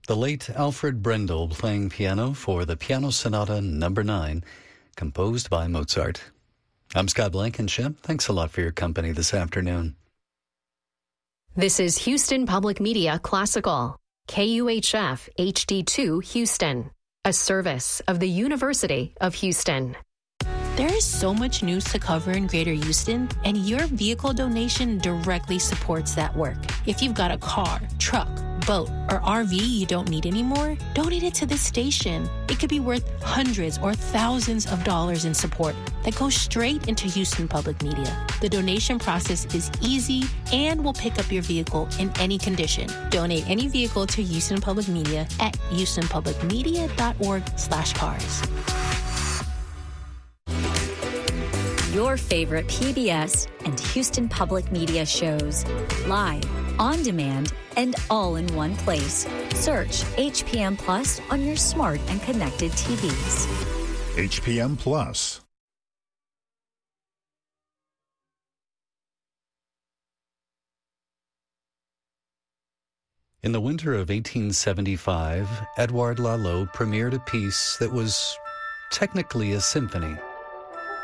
The late Alfred Brendel playing piano for the Piano Sonata No. 9, composed by Mozart. I'm Scott Blankenship. Thanks a lot for your company this afternoon. This is Houston Public Media Classical, KUHF HD2 Houston, a service of the University of Houston. There is so much news to cover in Greater Houston, and your vehicle donation directly supports that work. If you've got a car, truck, boat, or RV you don't need anymore, donate it to this station. It could be worth hundreds or thousands of dollars in support that goes straight into Houston Public Media. The donation process is easy and will pick up your vehicle in any condition. Donate any vehicle to Houston Public Media at houstonpublicmedia.org/cars. Your favorite PBS and Houston Public Media shows, live, on demand, and all in one place. Search HPM Plus on your smart and connected TVs. HPM Plus. In the winter of 1875, Edouard Lalo premiered a piece that was technically a symphony.